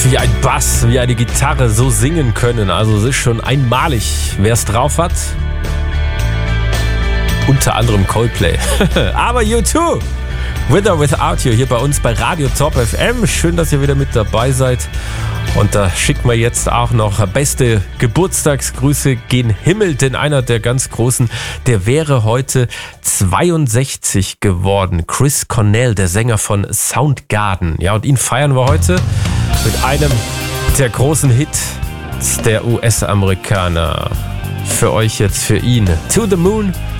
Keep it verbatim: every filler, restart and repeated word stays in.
wie ein Bass, wie eine Gitarre so singen können. Also es ist schon einmalig, wer es drauf hat. Unter anderem Coldplay. Aber U zwei, With or Without You, hier bei uns bei Radio Top F M. Schön, dass ihr wieder mit dabei seid. Und da schicken wir jetzt auch noch beste Geburtstagsgrüße gen Himmel, denn einer der ganz Großen, der wäre heute zweiundsechzig geworden. Chris Cornell, der Sänger von Soundgarden. Ja, und ihn feiern wir heute mit einem der großen Hits der U S-Amerikaner. Für euch jetzt, für ihn, To the Moon